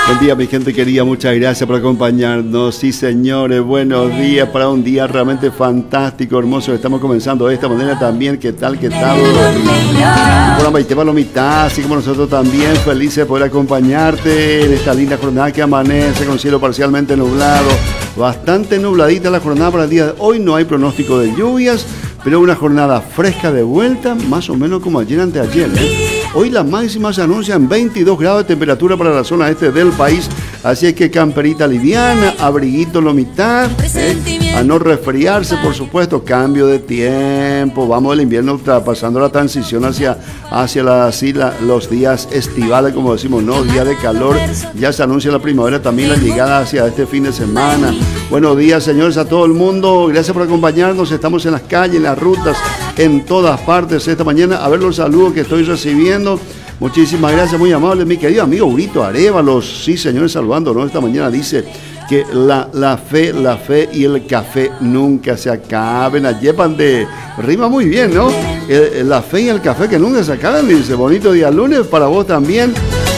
Buen día, mi gente querida, muchas gracias por acompañarnos. Sí, señores, buenos días para un día realmente fantástico, hermoso. Estamos comenzando de esta manera también. ¿Qué tal? ¿Qué tal? Programa y te palomita, así como nosotros también, felices de poder acompañarte en esta linda jornada que amanece con cielo parcialmente nublado. Bastante nubladita la jornada para el día de hoy. No hay pronóstico de lluvias, pero una jornada fresca de vuelta, más o menos como ayer anteayer, Hoy la máxima se anuncia en 22 grados de temperatura para la zona este del país. Así es que camperita liviana, abriguito lo mitad, a no resfriarse, por supuesto. Cambio de tiempo, vamos del invierno pasando la transición hacia los días estivales, como decimos, ¿no? Días de calor, ya se anuncia la primavera, también la llegada hacia este fin de semana. Buenos días, señores, a todo el mundo, gracias por acompañarnos. Estamos en las calles, en las rutas, en todas partes esta mañana. A ver los saludos que estoy recibiendo. Muchísimas gracias, muy amable, mi querido amigo Urito Arévalos. Sí, señores, saludándonos esta mañana. Dice que la fe y el café nunca se acaben. Ayepan de rima muy bien, ¿no? La fe y el café que nunca se acaben. Dice, bonito día lunes para vos también.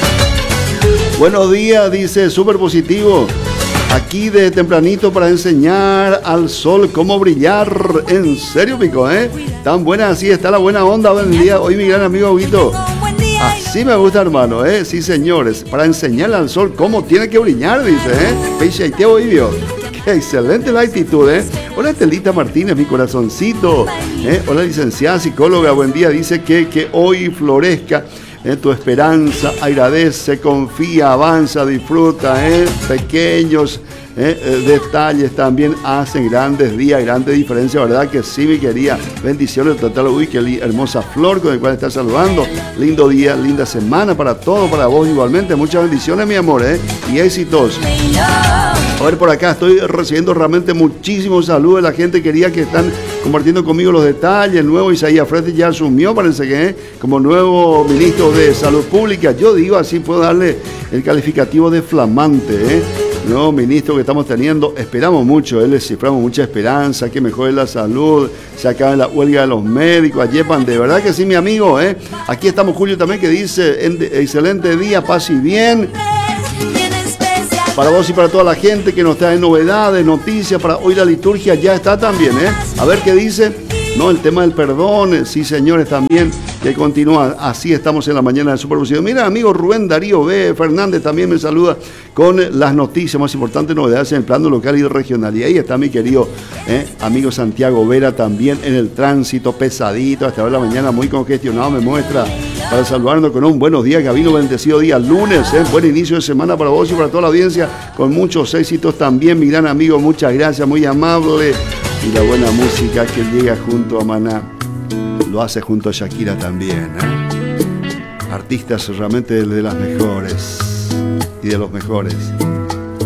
Buenos días, dice, súper positivo. Aquí de tempranito para enseñar al sol cómo brillar. En serio, pico, Tan buena así está la buena onda. Buen día. Hoy mi gran amigo Huguito. Así me gusta, hermano, Sí, señores. Para enseñarle al sol cómo tiene que brillar, dice, Peixe y Teo Ibio. Qué excelente la actitud, Hola, Estelita Martínez, mi corazoncito. Hola, licenciada psicóloga. Buen día. Dice que hoy florezca. Tu esperanza, agradece, confía, avanza, disfruta, pequeños detalles también hacen grandes días, grandes diferencias, ¿verdad? Que sí, mi querida. Bendiciones total. Uy, qué hermosa flor con la cual estás saludando. Lindo día, linda semana para todos, para vos igualmente. Muchas bendiciones, mi amor, y éxitos. A ver, por acá estoy recibiendo realmente muchísimos saludos de la gente querida que están compartiendo conmigo los detalles. El nuevo Isaías Frete ya asumió, parece que como nuevo ministro de Salud Pública. Yo digo así, puedo darle el calificativo de flamante, Nuevo ministro que estamos teniendo. Esperamos mucho, le ciframos mucha esperanza, que mejore la salud, se acabe la huelga de los médicos. Ayepan, de verdad que sí, mi amigo, Aquí estamos Julio también que dice, excelente día, paz y bien. Para vos y para toda la gente que nos trae novedades, noticias, para hoy la liturgia ya está también, A ver qué dice. No, el tema del perdón, sí, señores, también, que continúa. Así estamos en la mañana de Superposición. Mira, amigo Rubén Darío B. Fernández también me saluda con las noticias más importantes, novedades en el plano local y regional. Y ahí está mi querido amigo Santiago Vera también en el tránsito pesadito, hasta ahora la mañana muy congestionado, me muestra para saludarnos con un buenos días, Gabino, bendecido día lunes, buen inicio de semana para vos y para toda la audiencia, con muchos éxitos también, mi gran amigo, muchas gracias, muy amable. Y la buena música que llega junto a Maná, lo hace junto a Shakira también, Artistas realmente de las mejores y de los mejores.